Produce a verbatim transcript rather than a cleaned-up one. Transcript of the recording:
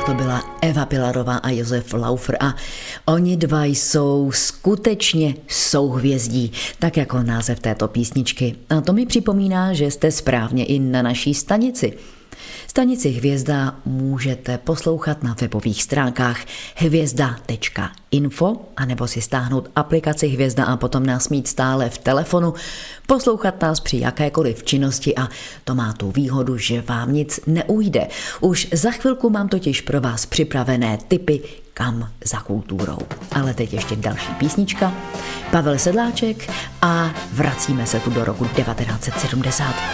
to byla Eva Pilarová a Josef Laufer a oni dva jsou skutečně souhvězdí, tak jako název této písničky. A to mi připomíná, že jste správně i na naší stanici. Stanici Hvězda můžete poslouchat na webových stránkách hvězda tečka info anebo si stáhnout aplikaci Hvězda a potom nás mít stále v telefonu, poslouchat nás při jakékoliv činnosti a to má tu výhodu, že vám nic neujde. Už za chvilku mám totiž pro vás připravené tipy, kam za kulturou. Ale teď ještě další písnička, Pavel Sedláček a vracíme se tu do roku devatenáct set sedmdesát.